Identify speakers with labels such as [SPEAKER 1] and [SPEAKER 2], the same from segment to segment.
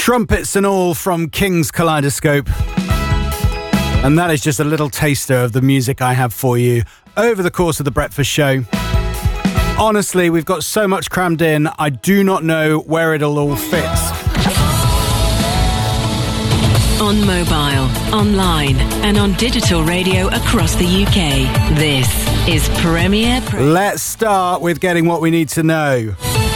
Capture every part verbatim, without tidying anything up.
[SPEAKER 1] Trumpets and all from King's Kaleidoscope. And that is just a little taster of the music I have for you over the course of the breakfast show. Honestly, we've got so much crammed in, I do not know where it'll all fit.
[SPEAKER 2] On mobile, online, and on digital radio across the U K. This is Premier Praise.
[SPEAKER 1] Let's start with getting what we need to know.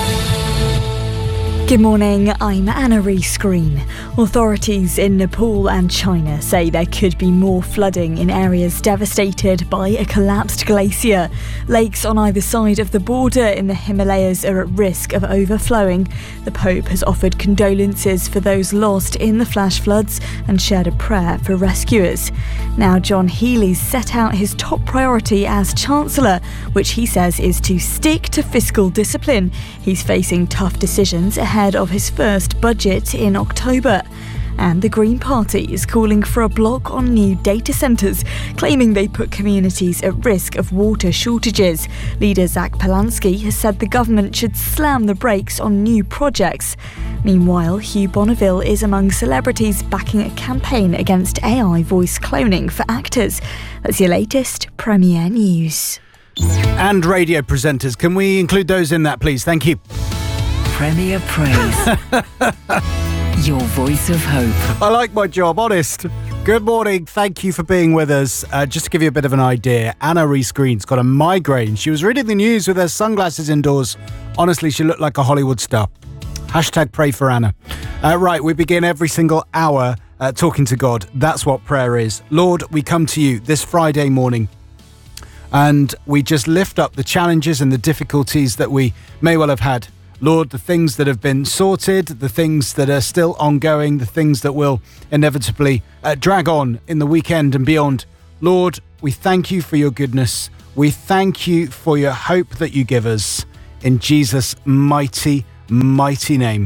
[SPEAKER 3] Good morning, I'm Anna Rees-Green. Authorities in Nepal and China say there could be more flooding in areas devastated by a collapsed glacier. Lakes on either side of the border in the Himalayas are at risk of overflowing. The Pope has offered condolences for those lost in the flash floods and shared a prayer for rescuers. Now, John Healey's set out his top priority as Chancellor, which he says is to stick to fiscal discipline. He's facing tough decisions ahead of his first budget in October. And the Green Party is calling for a block on new data centres, claiming they put communities at risk of water shortages. Leader Zach Polansky has said the government should slam the brakes on new projects. Meanwhile, Hugh Bonneville is among celebrities backing a campaign against A I voice cloning for actors. That's your latest Premier News.
[SPEAKER 1] And radio presenters, can we include those in that, please? Thank you.
[SPEAKER 2] Premier Praise. Your voice of hope.
[SPEAKER 1] I like my job, honest. Good morning. Thank you for being with us. Uh, just to give you a bit of an idea, Anna Rees-Green's got a migraine. She was reading the news with her sunglasses indoors. Honestly, she looked like a Hollywood star. Hashtag pray for Anna. Uh, right, we begin every single hour uh, talking to God. That's what prayer is. Lord, we come to you this Friday morning and we just lift up the challenges and the difficulties that we may well have had. Lord, the things that have been sorted, the things that are still ongoing, the things that will inevitably uh, drag on in the weekend and beyond. Lord, we thank you for your goodness. We thank you for your hope that you give us. In Jesus' mighty, mighty name.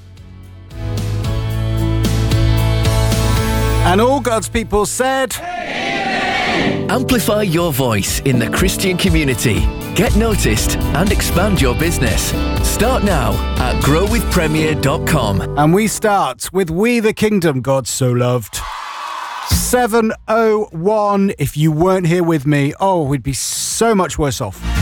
[SPEAKER 1] And all God's people said...
[SPEAKER 4] Amplify your voice in the Christian community. Get noticed and expand your business. Start now at grow with premier dot com.
[SPEAKER 1] And we start with We the Kingdom God So Loved. seven oh one. If you weren't here with me, oh, we'd be so much worse off.